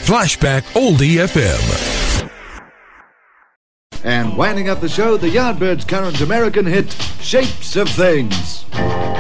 Flashback Oldie FM. And winding up the show, the Yardbirds' current American hit, Shapes of Things.